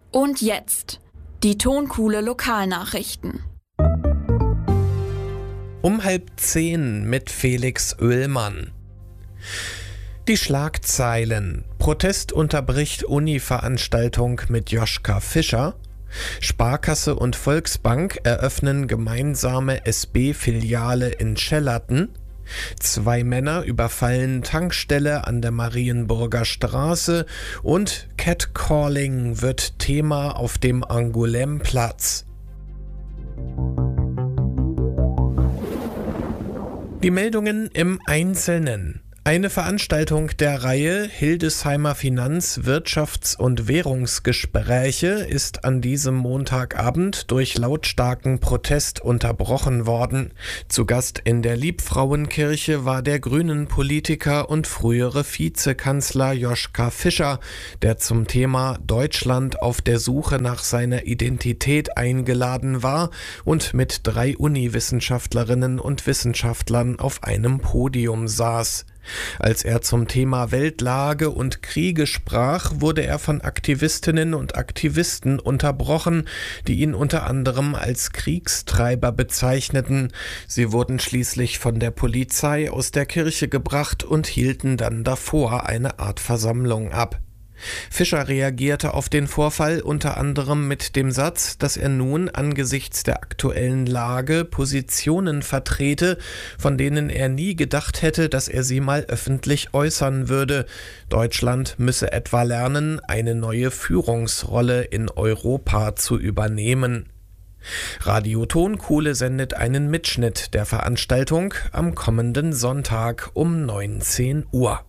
Und jetzt die Tonkuhle Lokalnachrichten. Um 9:30 mit Felix Oehlmann. Die Schlagzeilen: Protest unterbricht Uni-Veranstaltung mit Joschka Fischer. Sparkasse und Volksbank eröffnen gemeinsame SB-Filiale in Schellerten. 2 Männer überfallen Tankstelle an der Marienburger Straße und Catcalling wird Thema auf dem Angoulême-Platz. Die Meldungen im Einzelnen. Eine Veranstaltung der Reihe Hildesheimer Finanz-, Wirtschafts- und Währungsgespräche ist an diesem Montagabend durch lautstarken Protest unterbrochen worden. Zu Gast in der Liebfrauenkirche war der Grünen-Politiker und frühere Vizekanzler Joschka Fischer, der zum Thema Deutschland auf der Suche nach seiner Identität eingeladen war und mit 3 Uniwissenschaftlerinnen und Wissenschaftlern auf einem Podium saß. Als er zum Thema Weltlage und Kriege sprach, wurde er von Aktivistinnen und Aktivisten unterbrochen, die ihn unter anderem als Kriegstreiber bezeichneten. Sie wurden schließlich von der Polizei aus der Kirche gebracht und hielten dann davor eine Art Versammlung ab. Fischer reagierte auf den Vorfall unter anderem mit dem Satz, dass er nun angesichts der aktuellen Lage Positionen vertrete, von denen er nie gedacht hätte, dass er sie mal öffentlich äußern würde. Deutschland müsse etwa lernen, eine neue Führungsrolle in Europa zu übernehmen. Radio Tonkuhle sendet einen Mitschnitt der Veranstaltung am kommenden Sonntag um 19 Uhr.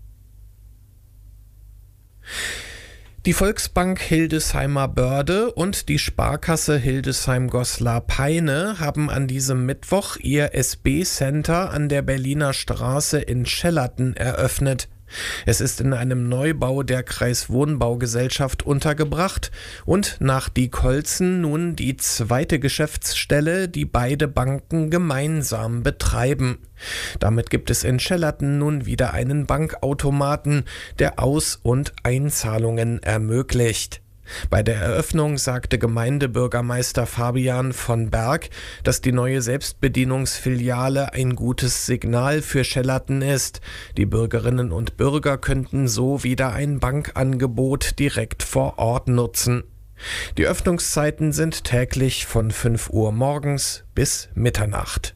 Die Volksbank Hildesheimer Börde und die Sparkasse Hildesheim-Goslar-Peine haben an diesem Mittwoch ihr SB-Center an der Berliner Straße in Schellerten eröffnet. Es ist in einem Neubau der Kreiswohnbaugesellschaft untergebracht und nach Die Kolzen nun die 2. Geschäftsstelle, die beide Banken gemeinsam betreiben. Damit gibt es in Schellerten nun wieder einen Bankautomaten, der Aus- und Einzahlungen ermöglicht. Bei der Eröffnung sagte Gemeindebürgermeister Fabian von Berg, dass die neue Selbstbedienungsfiliale ein gutes Signal für Schellerten ist. Die Bürgerinnen und Bürger könnten so wieder ein Bankangebot direkt vor Ort nutzen. Die Öffnungszeiten sind täglich von 5 Uhr morgens bis Mitternacht.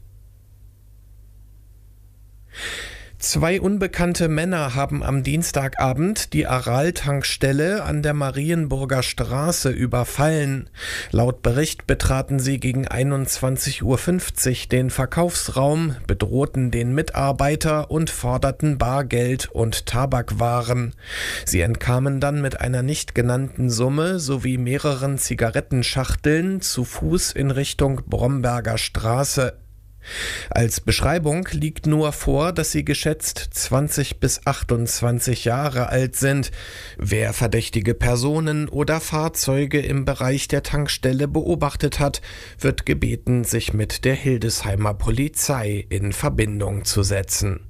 2 unbekannte Männer haben am Dienstagabend die Aral-Tankstelle an der Marienburger Straße überfallen. Laut Bericht betraten sie gegen 21:50 Uhr den Verkaufsraum, bedrohten den Mitarbeiter und forderten Bargeld und Tabakwaren. Sie entkamen dann mit einer nicht genannten Summe sowie mehreren Zigarettenschachteln zu Fuß in Richtung Bromberger Straße. Als Beschreibung liegt nur vor, dass sie geschätzt 20 bis 28 Jahre alt sind. Wer verdächtige Personen oder Fahrzeuge im Bereich der Tankstelle beobachtet hat, wird gebeten, sich mit der Hildesheimer Polizei in Verbindung zu setzen.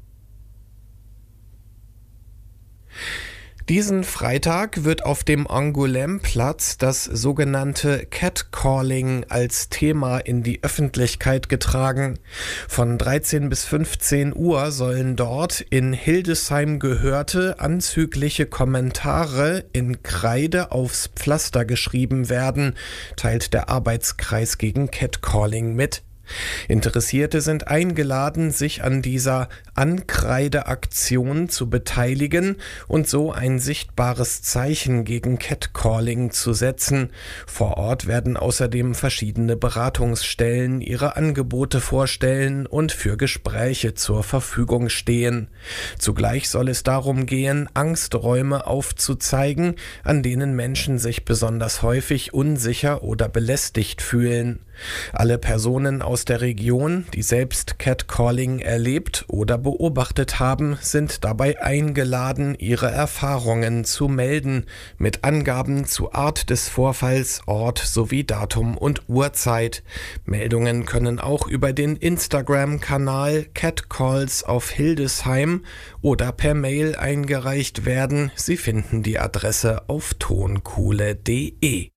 Diesen Freitag wird auf dem Angoulême-Platz das sogenannte Catcalling als Thema in die Öffentlichkeit getragen. Von 13 bis 15 Uhr sollen dort in Hildesheim gehörte anzügliche Kommentare in Kreide aufs Pflaster geschrieben werden, teilt der Arbeitskreis gegen Catcalling mit. Interessierte sind eingeladen, sich an dieser Ankreideaktion zu beteiligen und so ein sichtbares Zeichen gegen Catcalling zu setzen. Vor Ort werden außerdem verschiedene Beratungsstellen ihre Angebote vorstellen und für Gespräche zur Verfügung stehen. Zugleich soll es darum gehen, Angsträume aufzuzeigen, an denen Menschen sich besonders häufig unsicher oder belästigt fühlen. Alle Personen aus der Region, die selbst Catcalling erlebt oder beobachtet haben, sind dabei eingeladen, ihre Erfahrungen zu melden, mit Angaben zu Art des Vorfalls, Ort sowie Datum und Uhrzeit. Meldungen können auch über den Instagram-Kanal Catcalls auf Hildesheim oder per Mail eingereicht werden. Sie finden die Adresse auf tonkuhle.de.